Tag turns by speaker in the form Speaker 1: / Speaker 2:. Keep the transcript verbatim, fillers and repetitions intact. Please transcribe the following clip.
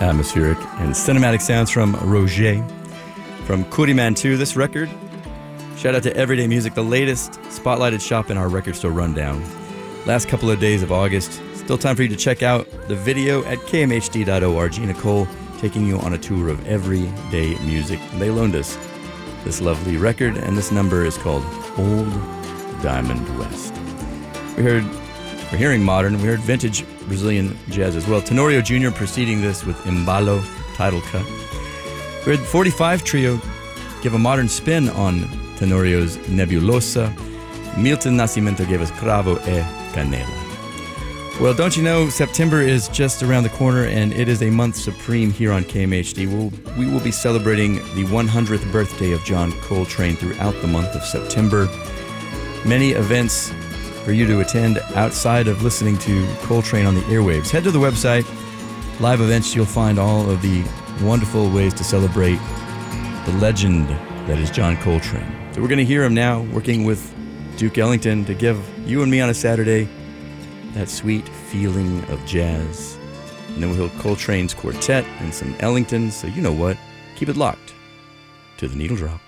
Speaker 1: atmospheric and cinematic sounds from Roger. From Kuriman two, this record. Shout out to Everyday Music, the latest spotlighted shop in our record store rundown. Last couple of days of August. Still time for you to check out the video at k m h d dot org. Nicole taking you on a tour of Everyday Music. They loaned us this lovely record, and this number is called Old Diamond West. We heard, we're hearing modern, we heard vintage Brazilian jazz as well. Tenorio Junior preceding this with Embalo, title cut. We heard forty-five Trio give a modern spin on Tenorio's Nebulosa. Milton Nascimento gave us Cravo e Canela. Well, don't you know, September is just around the corner, and it is a month supreme here on K M H D. We'll, we will be celebrating the one hundredth birthday of John Coltrane throughout the month of September. Many events for you to attend outside of listening to Coltrane on the airwaves. Head to the website, live events, you'll find all of the wonderful ways to celebrate the legend that is John Coltrane. So we're going to hear him now, working with Duke Ellington to give you and me on a Saturday that sweet feeling of jazz. And then we'll hear Coltrane's quartet and some Ellington, so you know what, keep it locked to the needle drop.